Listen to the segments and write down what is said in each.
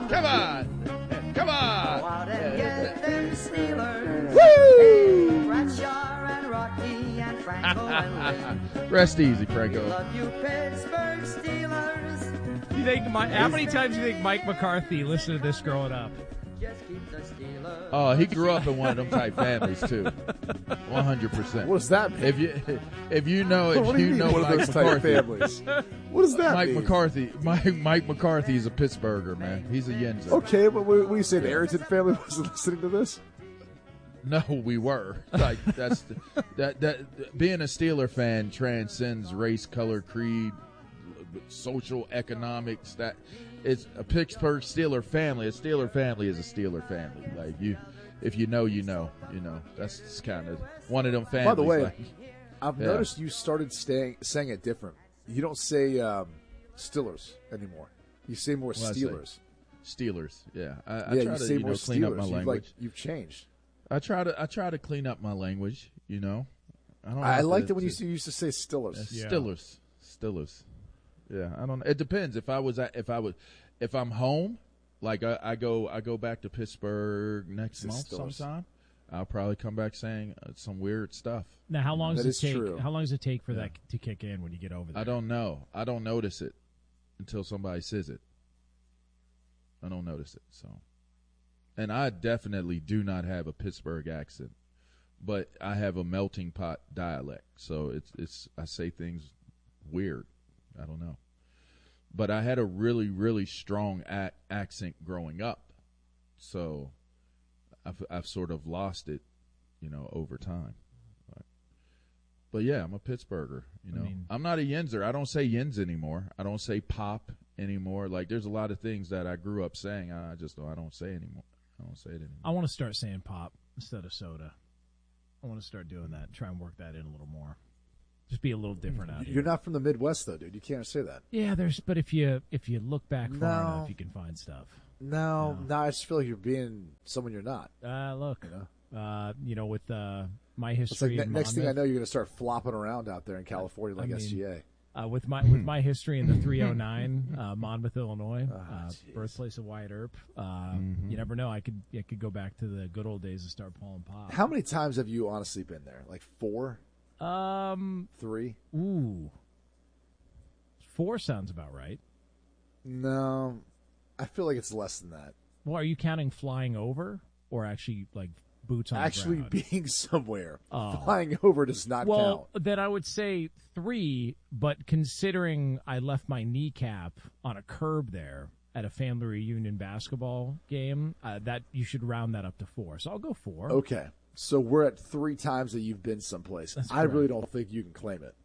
Come on. Come on. Go out and get them Steelers. Woo! Hey, Bradshaw and Rocky and Franco and Lynn. Rest easy, We Franco. love you, Pittsburgh Steelers. You think how many times do you think Mike McCarthy listened to this growing up? Just keep the Steelers. Oh, he grew up in one of them type families too. 100%. What does that mean? If you know What do you mean, one of Mike those type McCarthy, families? What does that Mike mean? McCarthy, Mike McCarthy is a Pittsburgher, man. He's a Yinzer. Okay, but we say the Arrington family wasn't listening to this? No, we were. Like that being a Steeler fan transcends race, color, creed, social, economics. That it's a Pittsburgh Steeler family. A Steeler family is a Steeler family. Like if you know, you know. You know, that's kind of one of them families. By the way, like, I've noticed you started saying it different. You don't say Steelers anymore. You say more What do I say? Steelers. Steelers, yeah. I Yeah, try you to say more clean up my Steelers. language. You've changed. I try to clean up my language. You know, I liked it when you used to say Steelers. Yeah. Stillers. Yeah, I don't. It depends. If I'm home, like I go back to Pittsburgh next It's month Steelers. sometime. I'll probably come back saying some weird stuff. Now, how long That does it is take? true. How long does it take for that to kick in when you get over there? I don't know. I don't notice it until somebody says it. I don't notice it. So, and I definitely do not have a Pittsburgh accent, but I have a melting pot dialect. So it's I say things weird. I don't know. But I had a really, really strong accent growing up. So I've sort of lost it, over time. But yeah, I'm a Pittsburgher. I'm not a Yinzer. I don't say Yins anymore. I don't say pop anymore. Like there's a lot of things that I grew up saying. I don't say anymore. I don't say it anymore. I want to start saying pop instead of soda. I want to start doing that. Try and work that in a little more. Just be a little different out here. You're not from the Midwest, though, dude. You can't say that. Yeah, but if you look back far enough, you can find stuff. No, I just feel like you're being someone you're not. Look, with my It's history. like in next thing I Monmouth, know, you're going to start flopping around out there in California like SGA. With my history in the 309, Monmouth, Illinois, birthplace of Wyatt Earp. You never know. I could go back to the good old days and start pulling pop. How many times have you honestly been there? Like 4? 3? Ooh, 4 sounds about right. No, I feel like it's less than that. Well, are you counting flying over or actually like boots on Actually the ground? being somewhere. Oh. Flying over does not Well, count. then I would say 3, but considering I left my kneecap on a curb there at a family reunion basketball game, that you should round that up to 4. So I'll go 4. Okay, so we're at 3 times that you've been someplace. That's I really correct. don't think you can claim it.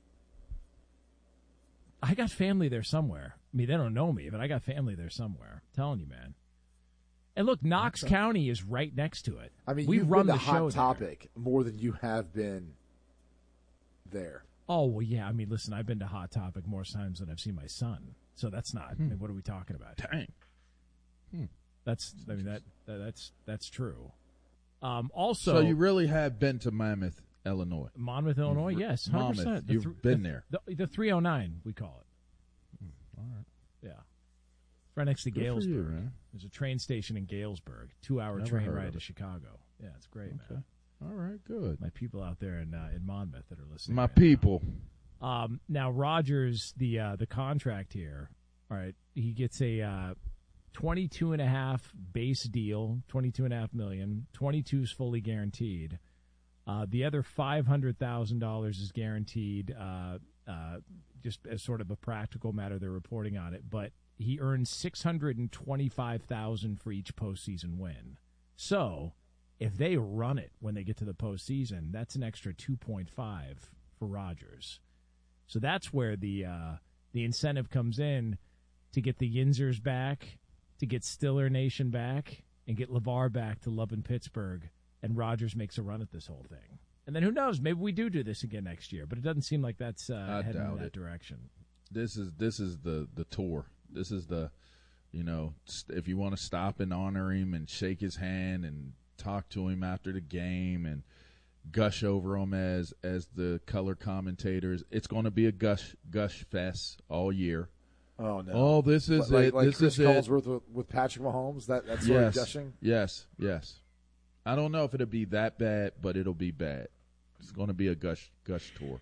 I got family there somewhere. I mean, they don't know me, but I got family there somewhere. I'm telling you, man. And look, Knox County is right next to it. I mean, we you've run been the to show Hot there. Topic more than you have been there. Oh, well, yeah. I mean, listen, I've been to Hot Topic more times than I've seen my son. So that's not. I mean, what are we talking about? Dang. That's true. Also, So you really have been to Mammoth, Illinois. Monmouth, Illinois, yes, 100%. Monmouth, you've been there. The 309, we call it. All right. Yeah. Right next to Good for Galesburg. you, man. There's a train station in Galesburg. 2-hour Never train heard ride of to it. Chicago. Yeah, it's great, Okay. man. All right, good. My people out there in Monmouth that are listening. My right now. people. Now Rogers, the contract here. All right, he gets a 22.5 base deal, $22.5 million. 22 is fully guaranteed. The other $500,000 is guaranteed, just as sort of a practical matter. They're reporting on it, but he earns $625,000 for each postseason win. So, if they run it when they get to the postseason, that's an extra 2.5 for Rodgers. So that's where the incentive comes in to get the Yinzers back, to get Stiller Nation back, and get LeVar back to loving Pittsburgh, and Rodgers makes a run at this whole thing. And then who knows? Maybe we do this again next year, but it doesn't seem like that's heading in that direction. This is the tour. This is the, if you want to stop and honor him and shake his hand and talk to him after the game and gush over him as the color commentators, it's going to be a gush fest all year. Oh no! Oh, this is like, it. Like this Chris is it. Collinsworth with Patrick Mahomes. That sort of gushing. Yes. I don't know if it'll be that bad, but it'll be bad. It's going to be a gush tour.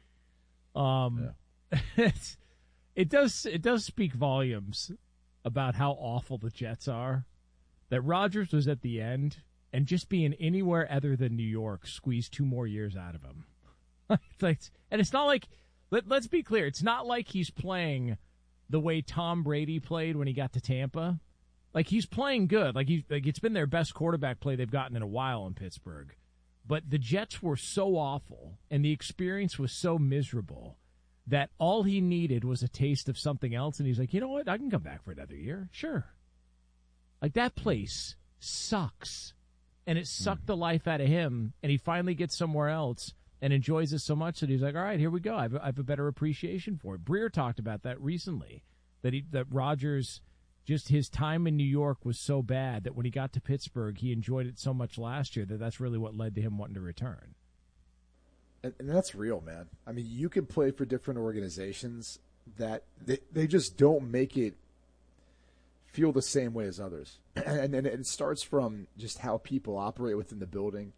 It does speak volumes about how awful the Jets are. That Rodgers was at the end, and just being anywhere other than New York squeezed 2 more years out of him. And it's not like, let's be clear, it's not like he's playing the way Tom Brady played when he got to Tampa. Like, he's playing good. Like it's been their best quarterback play they've gotten in a while in Pittsburgh. But the Jets were so awful, and the experience was so miserable that all he needed was a taste of something else, and he's like, you know what, I can come back for another year. Sure. Like, that place sucks, and it sucked the life out of him, and he finally gets somewhere else and enjoys it so much that he's like, all right, here we go. I have a better appreciation for it. Breer talked about that recently, that Rodgers, just his time in New York was so bad that when he got to Pittsburgh, he enjoyed it so much last year that's really what led to him wanting to return. And that's real, man. I mean, you can play for different organizations that they just don't make it feel the same way as others. And it starts from just how people operate within the building.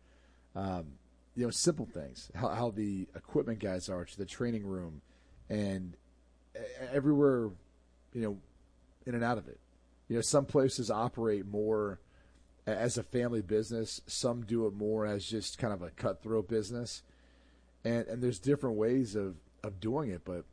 Simple things, how the equipment guys are to the training room and everywhere, in and out of it. Some places operate more as a family business. Some do it more as just kind of a cutthroat business. And there's different ways of doing it, but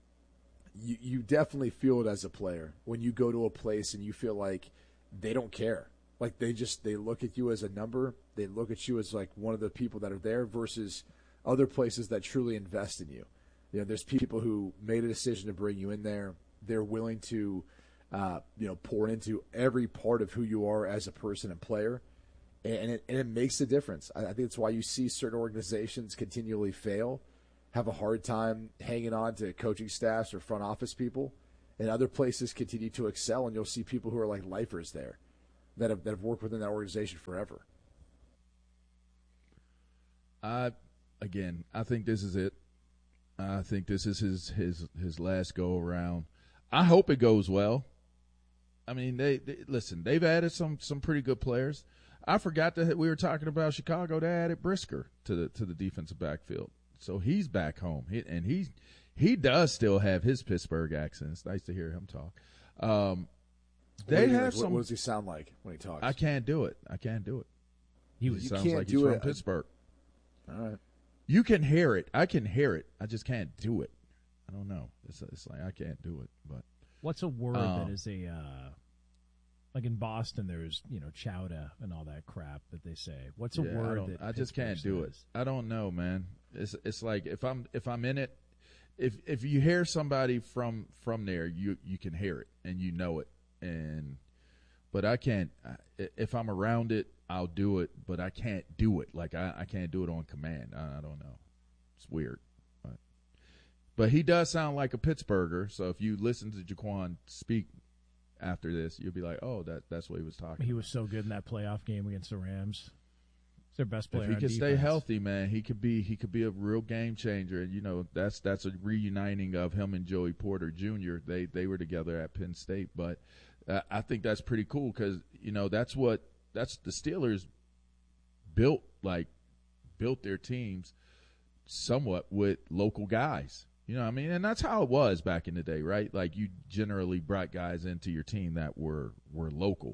you definitely feel it as a player when you go to a place and you feel like they don't care. Like they look at you as a number. They look at you as like one of the people that are there versus other places that truly invest in you. There's people who made a decision to bring you in there. They're willing to, pour into every part of who you are as a person and player. And it makes a difference. I think that's why you see certain organizations continually fail, have a hard time hanging on to coaching staffs or front office people, and other places continue to excel, and you'll see people who are like lifers there that have worked within that organization forever. I think this is it. I think this is his last go around. I hope it goes well. I mean, they listen. They've added some pretty good players. I forgot that we were talking about Chicago. They added Brisker to the defensive backfield, so he's back home. He does still have his Pittsburgh accent. It's nice to hear him talk. They have some. What does he sound like when he talks? I can't do it. He sounds like he's from Pittsburgh. All right. You can hear it. I can hear it. I just can't do it. I don't know. It's like I can't do it. But what's a word that is like in Boston? There's chowder and all that crap that they say. What's a word that I just can't do it? I don't know, man. It's like if I'm in it, if you hear somebody from there, you can hear it and you know it. But I can't. If I'm around it, I'll do it. But I can't do it. Like I can't do it on command. I don't know. It's weird. But he does sound like a Pittsburgher. So if you listen to Jaquan speak after this, you'll be like, oh, that's what he was talking. He was so good in that playoff game against the Rams. He's their best player. If he on can defense. stay healthy, man, he could be a real game changer. And that's a reuniting of him and Joey Porter Jr. They were together at Penn State, but I think that's pretty cool because that's the Steelers built their teams somewhat with local guys. You know what I mean? And that's how it was back in the day, right? Like you generally brought guys into your team that were local.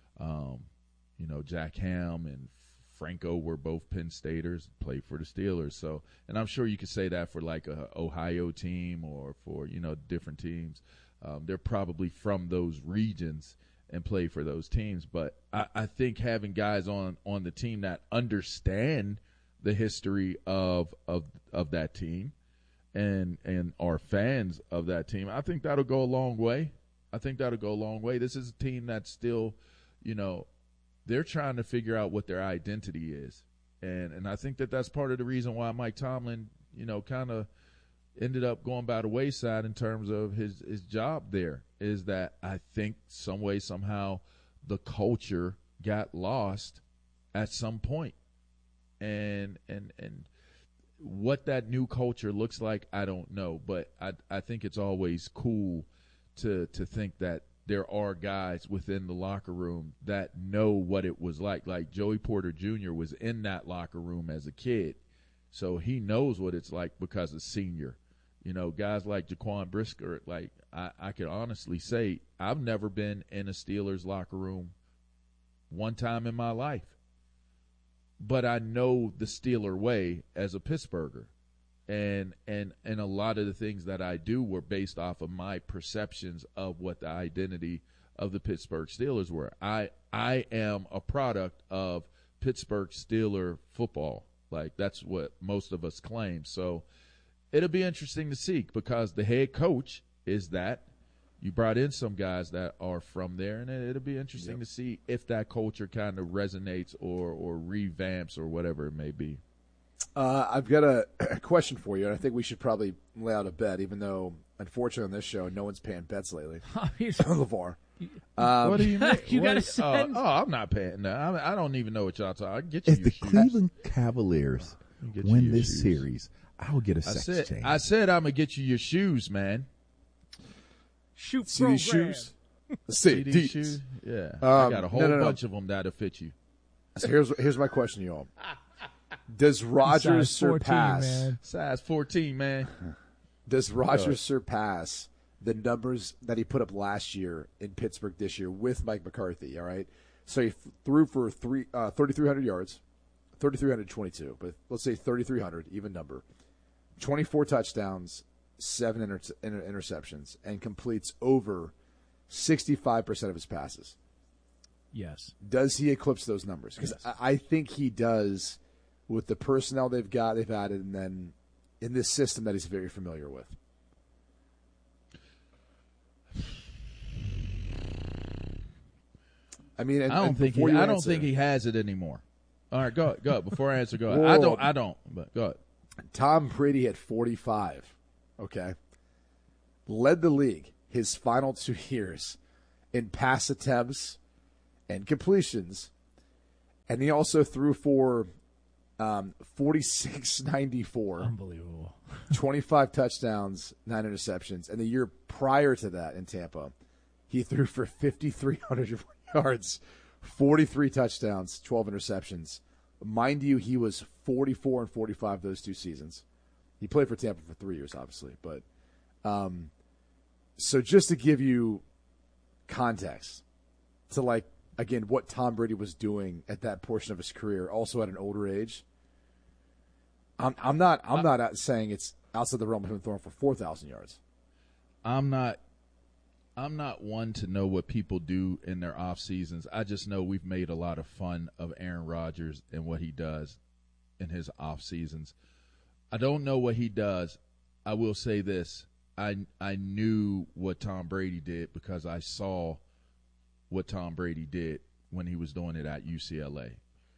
Jack Ham and Franco were both Penn Staters, played for the Steelers. So, and I'm sure you could say that for like a Ohio team or for, different teams. They're probably from those regions and play for those teams. But I think having guys on the team that understand the history of that team and are fans of that team, I think that'll go a long way. This is a team that's still, they're trying to figure out what their identity is. And I think that's part of the reason why Mike Tomlin, kind of ended up going by the wayside in terms of his job there, is that I think some way, somehow the culture got lost at some point. And what that new culture looks like, I don't know. But I think it's always cool to think that there are guys within the locker room that know what it was like. Like Joey Porter Jr. was in that locker room as a kid, so he knows what it's like because of senior. You know, guys like Jaquan Brisker, like I can honestly say I've never been in a Steelers locker room one time in my life. But I know the Steeler way as a Pittsburgher. And a lot of the things that I do were based off of my perceptions of what the identity of the Pittsburgh Steelers were. I am a product of Pittsburgh Steeler football. Like, that's what most of us claim. So it'll be interesting to see, because the head coach is that. You brought in some guys that are from there, and it'll be interesting to see if that culture kind of resonates or revamps or whatever it may be. I've got a question for you, and I think we should probably lay out a bet, even though, unfortunately, on this show, no one's paying bets lately. LeVar. What do you mean? You got to send. I'm not paying. No, I don't even know what y'all talking. I get you. If the Cleveland Cavaliers win this series, I will get a sex change. I said I'm gonna get you your shoes, man. Shoot CD shoes. CD shoes. Yeah, I got a whole bunch of them that'll fit you. So here's my question to y'all. Does Rodgers surpass size 14, man? Does Rodgers surpass the numbers that he put up last year in Pittsburgh this year with Mike McCarthy? All right, so he threw for 3,300 yards, 3,322, but let's say 3,300, even number, 24 touchdowns, 7 interceptions, and completes over 65% of his passes. Yes. Does he eclipse those numbers? Because I think he does. With the personnel they've added, and then in this system that he's very familiar with. I mean, I don't think he has it anymore. All right, go ahead. Before I answer, go ahead. I don't. But go ahead. Tom Brady had 45. Okay, led the league his final 2 years in pass attempts and completions, and he also threw for 46-94. Unbelievable. 25 touchdowns, 9 interceptions. And the year prior to that in Tampa, he threw for 5,300 yards, 43 touchdowns, 12 interceptions. Mind you, he was 44 and 45 those 2 seasons. He played for Tampa for 3 years, obviously. But so just to give you context to, like, again, what Tom Brady was doing at that portion of his career, also at an older age. I'm not saying it's outside the realm of him throwing for 4,000 yards. I'm not one to know what people do in their off seasons. I just know we've made a lot of fun of Aaron Rodgers and what he does in his off seasons. I don't know what he does. I will say this. I knew what Tom Brady did because I saw what Tom Brady did when he was doing it at UCLA.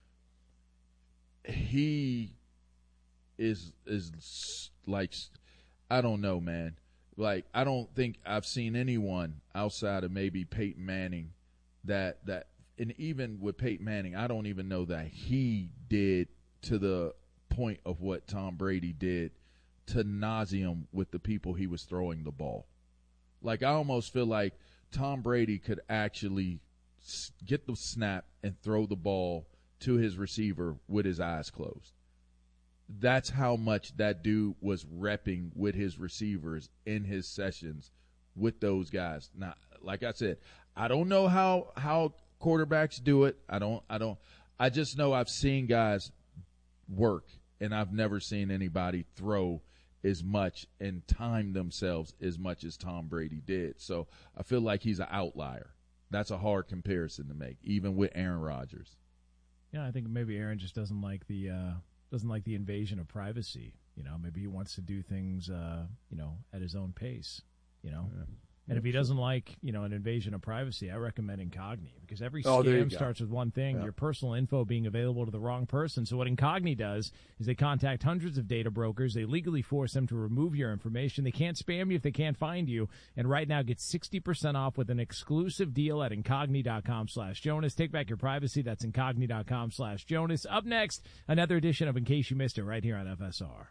He is like, I don't know, man. Like, I don't think I've seen anyone outside of maybe Peyton Manning that and even with Peyton Manning, I don't even know that he did to the point of what Tom Brady did to nauseam with the people he was throwing the ball. Like, I almost feel like Tom Brady could actually get the snap and throw the ball to his receiver with his eyes closed. That's how much that dude was repping with his receivers in his sessions with those guys. Now, like I said, I don't know how quarterbacks do it. I just know I've seen guys work, and I've never seen anybody throw as much and time themselves as much as Tom Brady did. So I feel like he's an outlier. That's a hard comparison to make, even with Aaron Rodgers. Yeah, I think maybe Aaron just doesn't like the invasion of privacy. You know, maybe he wants to do things, at his own pace. You know, and if he doesn't like, an invasion of privacy, I recommend Incogni, because every scam starts with one thing: your personal info being available to the wrong person. So what Incogni does is they contact hundreds of data brokers. They legally force them to remove your information. They can't spam you if they can't find you. And right now, get 60% off with an exclusive deal at Incogni.com/Jonas. Take back your privacy. That's Incogni.com/Jonas. Up next, another edition of In Case You Missed It right here on FSR.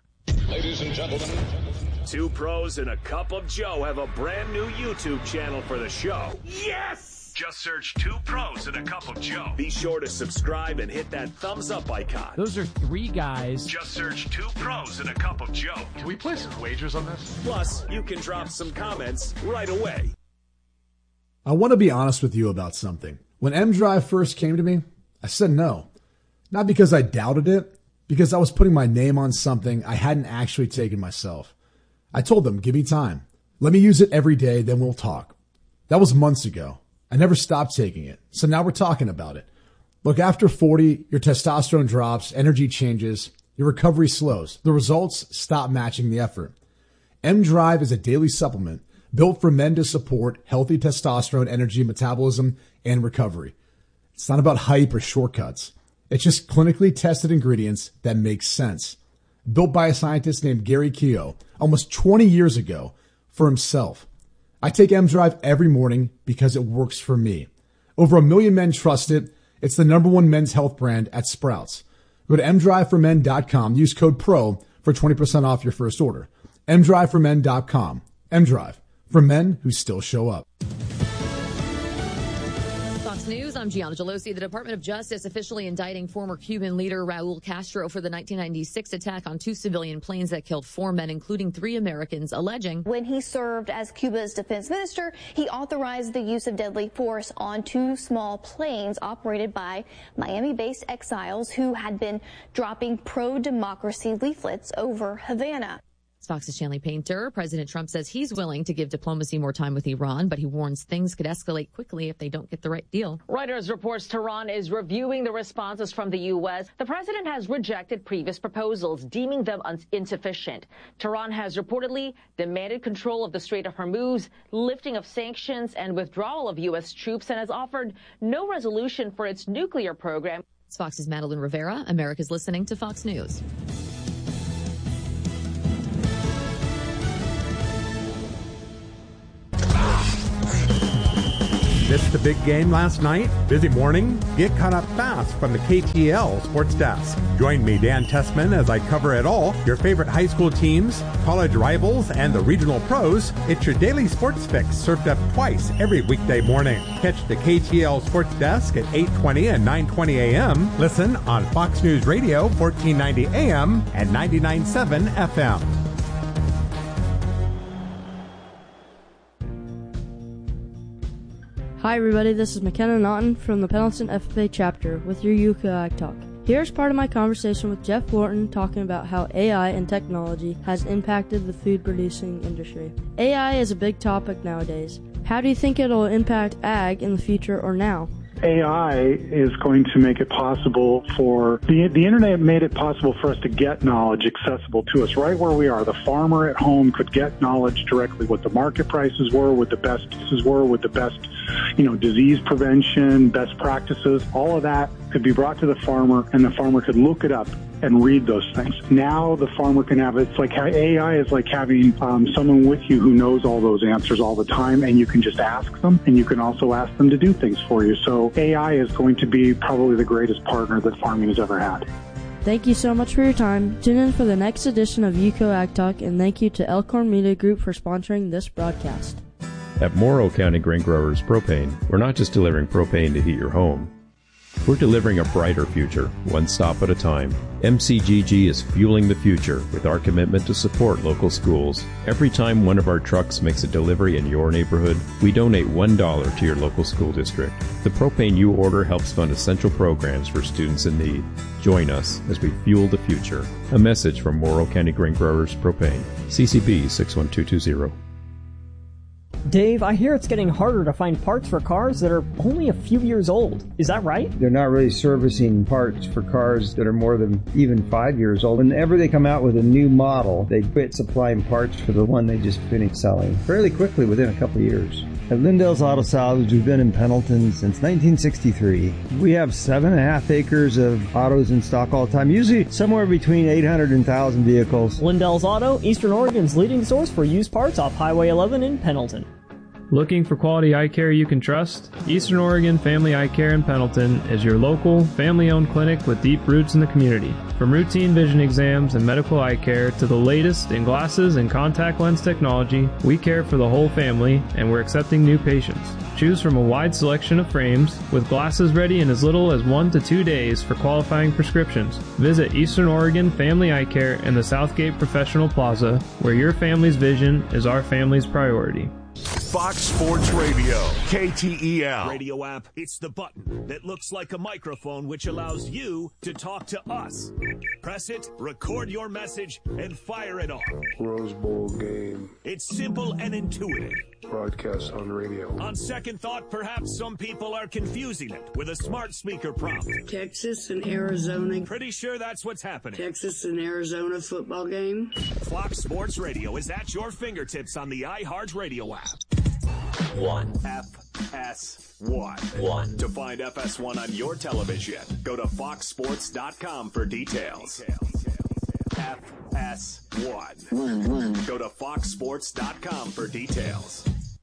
Ladies and gentlemen, Two Pros and a Cup of Joe have a brand new YouTube channel for the show. Yes! Just search Two Pros and a Cup of Joe. Be sure to subscribe and hit that thumbs up icon. Those are three guys. Just search Two Pros and a Cup of Joe. can we place some wagers on this? Plus, you can drop some comments right away. I want to be honest with you about something. When M-Drive first came to me, I said no. Not because I doubted it, because I was putting my name on something I hadn't actually taken myself. I told them, give me time. Let me use it every day, then we'll talk. That was months ago. I never stopped taking it. So now we're talking about it. Look, after 40, your testosterone drops, energy changes, your recovery slows. The results stop matching the effort. M-Drive is a daily supplement built for men to support healthy testosterone, energy, metabolism, and recovery. It's not about hype or shortcuts. It's just clinically tested ingredients that make sense. Built by a scientist named Gary Keogh almost 20 years ago for himself. I take M-Drive every morning because it works for me. Over 1 million men trust it. It's the #1 men's health brand at Sprouts. Go to mdriveformen.com. Use code PRO for 20% off your first order. mdriveformen.com. M-Drive, for men who still show up. Fox News, I'm Gianna Gelosi. The Department of Justice officially indicting former Cuban leader Raul Castro for the 1996 attack on 2 civilian planes that killed 4 men, including 3 Americans, alleging when he served as Cuba's defense minister, he authorized the use of deadly force on 2 small planes operated by Miami-based exiles who had been dropping pro-democracy leaflets over Havana. Fox's Shanley Painter. President Trump says he's willing to give diplomacy more time with Iran, but he warns things could escalate quickly if they don't get the right deal. Reuters reports Tehran is reviewing the responses from the U.S. The president has rejected previous proposals, deeming them insufficient. Tehran has reportedly demanded control of the Strait of Hormuz, lifting of sanctions, and withdrawal of U.S. troops, and has offered no resolution for its nuclear program. It's Fox's Madeline Rivera. America's listening to Fox News. Missed the big game last night? Busy morning? Get caught up fast from the KTL Sports Desk. Join me, Dan Tessman, as I cover it all. Your favorite high school teams, college rivals, and the regional pros. It's your daily sports fix served up twice every weekday morning. Catch the KTL Sports Desk at 8:20 and 9:20 a.m. Listen on Fox News Radio, 1490 a.m. and 99.7 FM. Hi everybody, this is McKenna Naughton from the Pendleton FFA chapter with your UCO Ag Talk. Here's part of my conversation with Jeff Lorton talking about how AI and technology has impacted the food producing industry. AI is a big topic nowadays. How do you think it'll impact ag in the future or now? AI is going to make it possible for the internet made it possible for us to get knowledge accessible to us right where we are. The farmer at home could get knowledge directly, what the market prices were, what the best prices were, what the best, disease prevention, best practices. All of that could be brought to the farmer, and the farmer could look it up and read those things. Now the farmer can have it's like AI is like having someone with you who knows all those answers all the time, and you can just ask them, and you can also ask them to do things for you. So AI is going to be probably the greatest partner that farming has ever had. Thank you so much for your time. Tune in for the next edition of UCO Ag Talk, and thank you to Elkhorn Media Group for sponsoring this broadcast. At Morrow County Grain Growers Propane, we're not just delivering propane to heat your home. We're delivering a brighter future, one stop at a time. MCGG is fueling the future with our commitment to support local schools. Every time one of our trucks makes a delivery in your neighborhood, we donate $1 to your local school district. The propane you order helps fund essential programs for students in need. Join us as we fuel the future. A message from Morrow County Grain Growers Propane. CCB 61220. Dave, I hear it's getting harder to find parts for cars that are only a few years old. Is that right? They're not really servicing parts for cars that are more than even 5 years old. Whenever they come out with a new model, they quit supplying parts for the one they just finished selling fairly quickly within a couple of years. At Lindell's Auto Salvage, we've been in Pendleton since 1963. We have 7.5 acres of autos in stock all the time, usually somewhere between 800 and 1,000 vehicles. Lindell's Auto, Eastern Oregon's leading source for used parts off Highway 11 in Pendleton. Looking for quality eye care you can trust? Eastern Oregon Family Eye Care in Pendleton is your local, family-owned clinic with deep roots in the community. From routine vision exams and medical eye care to the latest in glasses and contact lens technology, we care for the whole family, and we're accepting new patients. Choose from a wide selection of frames, with glasses ready in as little as 1 to 2 days for qualifying prescriptions. Visit Eastern Oregon Family Eye Care in the Southgate Professional Plaza, where your family's vision is our family's priority. Fox Sports Radio, KTEL. Radio app, it's the button that looks like a microphone which allows you to talk to us. Press it, record your message, and fire it off. Rose Bowl game. It's simple and intuitive. Broadcast on radio. On second thought, perhaps some people are confusing it with a smart speaker prompt. Texas and Arizona. Pretty sure that's what's happening. Texas and Arizona football game. Fox Sports Radio is at your fingertips on the iHeartRadio app. 1. FS1. To find FS1 on your television, go to foxsports.com for details. FS1. Go to foxsports.com for details.